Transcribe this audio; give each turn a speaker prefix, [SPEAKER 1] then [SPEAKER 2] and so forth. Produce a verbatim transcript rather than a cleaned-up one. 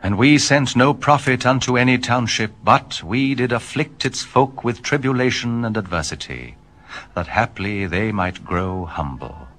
[SPEAKER 1] And we sent no prophet unto any township, but we did afflict its folk with tribulation and adversity, that haply they might grow humble.